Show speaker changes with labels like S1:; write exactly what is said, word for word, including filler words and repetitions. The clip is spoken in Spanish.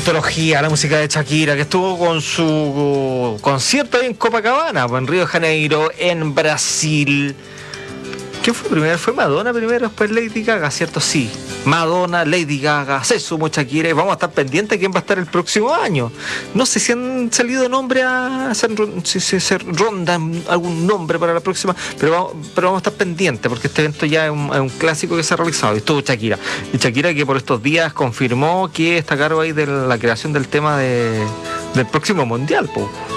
S1: antología, la música de Shakira, que estuvo con su concierto ahí en Copacabana, en Río de Janeiro, en Brasil. ¿Quién fue primero? Fue Madonna primero, después Lady Gaga, ¿cierto? Sí. Madonna, Lady Gaga, se sumó Shakira y vamos a estar pendientes de quién va a estar el próximo año. No sé si han salido nombres a hacer, si, si se rondan algún nombre para la próxima, pero vamos, pero vamos a estar pendientes porque este evento ya es un, es un clásico que se ha realizado y estuvo Shakira. Y Shakira que por estos días confirmó que está a cargo ahí de la creación del tema de, del próximo mundial, po.